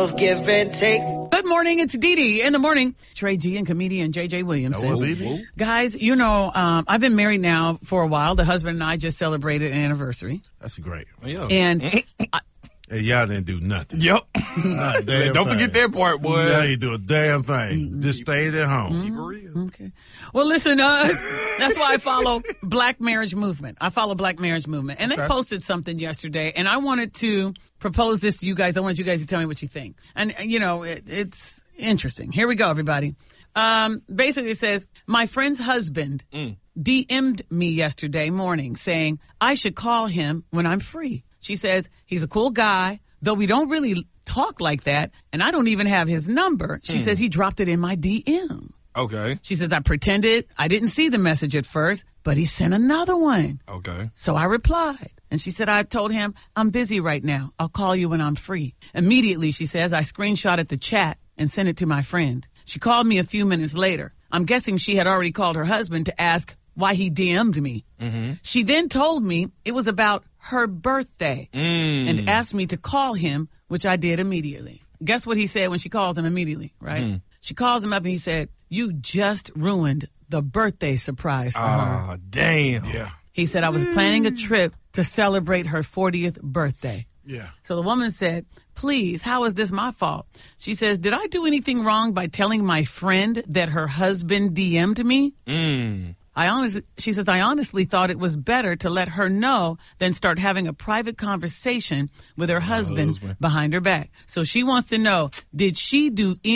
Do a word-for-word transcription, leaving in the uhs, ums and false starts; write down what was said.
love, give and take. Good morning. It's Dee Dee in the morning. Trey G and comedian J J Williamson. Hello, baby. Guys, you know, um, I've been married now for a while. The husband and I just celebrated an anniversary. That's great. Yeah. And I, Hey, y'all didn't do nothing. Yep. Not a damn Don't thing. forget that part, boy. Y'all ain't do a damn thing. Just stayed at home. Keep it real. okay. Well, listen, uh, that's why I follow Black Marriage Movement. I follow Black Marriage Movement. And they Okay. posted something yesterday, and I wanted to propose this to you guys. I want you guys to tell me what you think. And, you know, it, it's interesting. Here we go, everybody. Um, basically, it says, my friend's husband Mm. D M'd me yesterday morning saying I should call him when I'm free. She says, he's a cool guy, though we don't really talk like that, and I don't even have his number. She says he dropped it in my D M. Okay. She says, I pretended I didn't see the message at first, but he sent another one. Okay. So I replied. And she said, I told him, I'm busy right now. I'll call you when I'm free. Immediately, she says, I screenshotted the chat and sent it to my friend. She called me a few minutes later. I'm guessing she had already called her husband to ask why he D M'd me. Mm-hmm. She then told me it was about her birthday Mm. and asked me to call him, which I did immediately. Guess what he said when she calls him immediately, right? Mm. She calls him up and he said, you just ruined the birthday surprise for her. Ah, damn. Yeah. He said, I was planning a trip to celebrate her fortieth birthday. Yeah. So the woman said, please, how is this my fault? She says, did I do anything wrong by telling my friend that her husband D M'd me? Mm. I honestly, she says, I honestly thought it was better to let her know than start having a private conversation with her husband husband. behind her back. So she wants to know, did she do